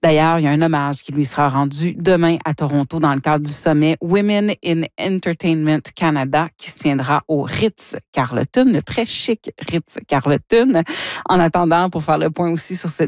D'ailleurs, il y a un hommage qui lui sera rendu demain à Toronto dans le cadre du sommet Women in Entertainment Canada qui se tiendra au Ritz-Carlton, le très chic Ritz-Carlton. En attendant, pour faire le point aussi sur cette